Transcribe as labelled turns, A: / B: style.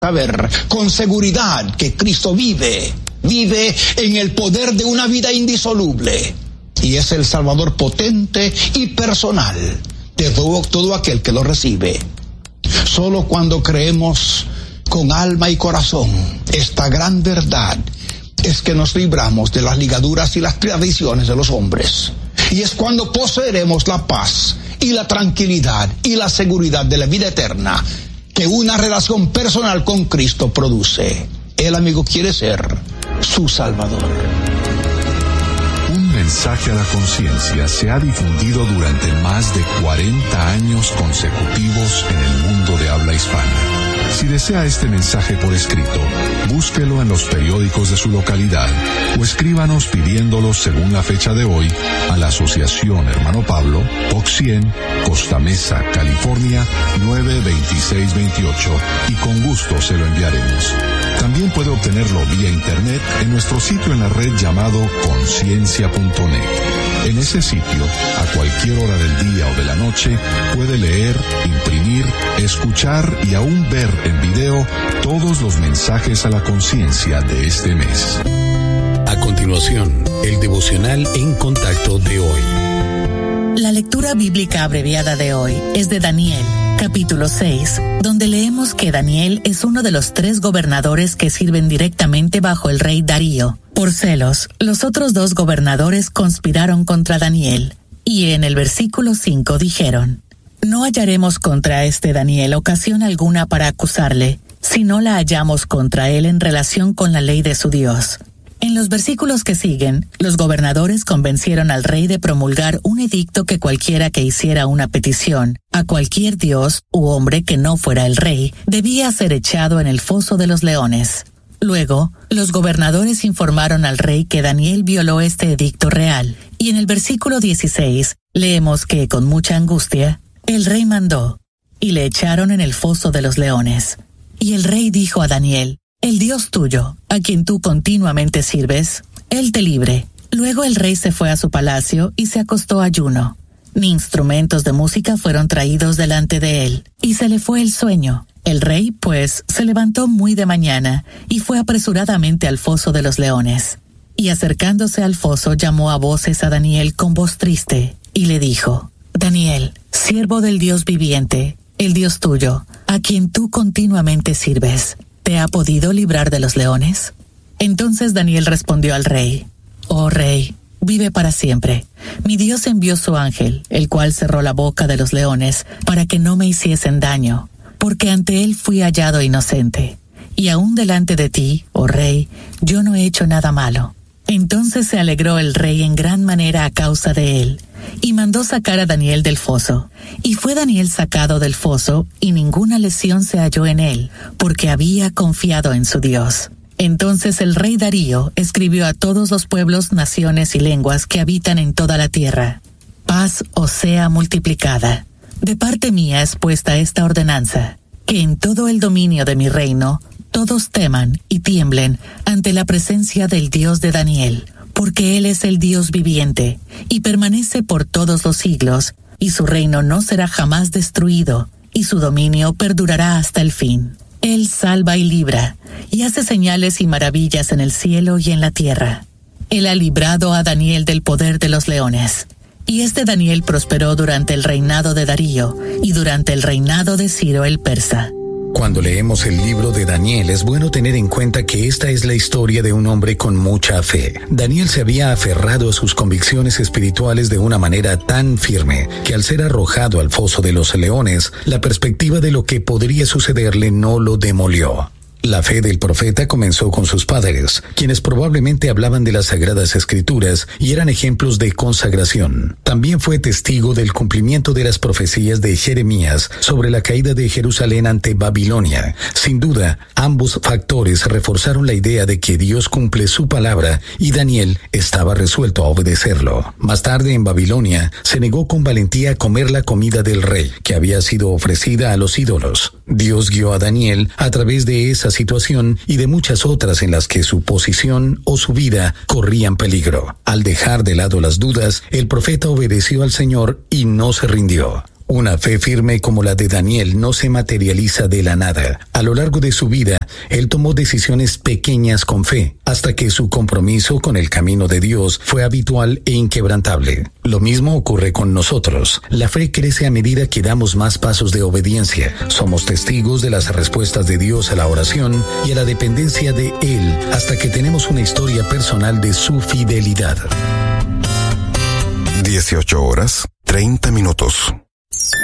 A: saber con seguridad que Cristo vive en el poder de una vida indisoluble y es el Salvador potente y personal de todo aquel que lo recibe. Solo cuando creemos con alma y corazón esta gran verdad es que nos libramos de las ligaduras y las tradiciones de los hombres, y es cuando poseeremos la paz y la tranquilidad y la seguridad de la vida eterna que una relación personal con Cristo produce. El amigo quiere ser su Salvador.
B: Un mensaje a la conciencia se ha difundido durante más de 40 años consecutivos en el mundo de habla hispana. Si desea este mensaje por escrito, búsquelo en los periódicos de su localidad o escríbanos pidiéndolo según la fecha de hoy a la Asociación Hermano Pablo, Box 100, Costa Mesa, California, 92628 y con gusto se lo enviaremos. También puede obtenerlo vía internet en nuestro sitio en la red llamado conciencia.net. En ese sitio, a cualquier hora del día o de la noche, puede leer, imprimir, escuchar y aún ver en video todos los mensajes a la conciencia de este mes.
C: A continuación, el devocional En Contacto de hoy.
D: La lectura bíblica abreviada de hoy es de Daniel, capítulo 6, donde leemos que Daniel es uno de los 3 gobernadores que sirven directamente bajo el rey Darío. Por celos, los otros 2 gobernadores conspiraron contra Daniel, y en el versículo 5 dijeron: «No hallaremos contra este Daniel ocasión alguna para acusarle, si no la hallamos contra él en relación con la ley de su Dios». En los versículos que siguen, los gobernadores convencieron al rey de promulgar un edicto que cualquiera que hiciera una petición a cualquier dios u hombre que no fuera el rey debía ser echado en el foso de los leones. Luego, los gobernadores informaron al rey que Daniel violó este edicto real, y en el versículo 16 leemos que, con mucha angustia, el rey mandó, y le echaron en el foso de los leones. Y el rey dijo a Daniel: «El Dios tuyo, a quien tú continuamente sirves, él te libre». Luego el rey se fue a su palacio y se acostó ayuno. Ni instrumentos de música fueron traídos delante de él, y se le fue el sueño. El rey, pues, se levantó muy de mañana y fue apresuradamente al foso de los leones. Y acercándose al foso llamó a voces a Daniel con voz triste, y le dijo: «Daniel, siervo del Dios viviente, el Dios tuyo, a quien tú continuamente sirves, ¿te ha podido librar de los leones?». Entonces Daniel respondió al rey: «Oh rey, vive para siempre. Mi Dios envió su ángel, el cual cerró la boca de los leones para que no me hiciesen daño, porque ante él fui hallado inocente. Y aún delante de ti, oh rey, yo no he hecho nada malo». Entonces se alegró el rey en gran manera a causa de él, y mandó sacar a Daniel del foso. Y fue Daniel sacado del foso, y ninguna lesión se halló en él, porque había confiado en su Dios. Entonces el rey Darío escribió a todos los pueblos, naciones y lenguas que habitan en toda la tierra: «Paz os sea multiplicada. De parte mía es puesta esta ordenanza, que en todo el dominio de mi reino todos teman y tiemblen ante la presencia del Dios de Daniel, porque Él es el Dios viviente, y permanece por todos los siglos, y su reino no será jamás destruido, y su dominio perdurará hasta el fin. Él salva y libra, y hace señales y maravillas en el cielo y en la tierra. Él ha librado a Daniel del poder de los leones». Y este Daniel prosperó durante el reinado de Darío, y durante el reinado de Ciro el persa.
C: Cuando leemos el libro de Daniel, es bueno tener en cuenta que esta es la historia de un hombre con mucha fe. Daniel se había aferrado a sus convicciones espirituales de una manera tan firme que al ser arrojado al foso de los leones, la perspectiva de lo que podría sucederle no lo demolió. La fe del profeta comenzó con sus padres, quienes probablemente hablaban de las Sagradas Escrituras y eran ejemplos de consagración. También fue testigo del cumplimiento de las profecías de Jeremías sobre la caída de Jerusalén ante Babilonia. Sin duda, ambos factores reforzaron la idea de que Dios cumple su palabra y Daniel estaba resuelto a obedecerlo. Más tarde, en Babilonia, se negó con valentía a comer la comida del rey, que había sido ofrecida a los ídolos. Dios guió a Daniel a través de esa situación y de muchas otras en las que su posición o su vida corrían peligro. Al dejar de lado las dudas, el profeta obedeció al Señor y no se rindió. Una fe firme como la de Daniel no se materializa de la nada. A lo largo de su vida, él tomó decisiones pequeñas con fe, hasta que su compromiso con el camino de Dios fue habitual e inquebrantable. Lo mismo ocurre con nosotros. La fe crece a medida que damos más pasos de obediencia. Somos testigos de las respuestas de Dios a la oración y a la dependencia de Él, hasta que tenemos una historia personal de su fidelidad.
B: 18 horas, 30 minutos.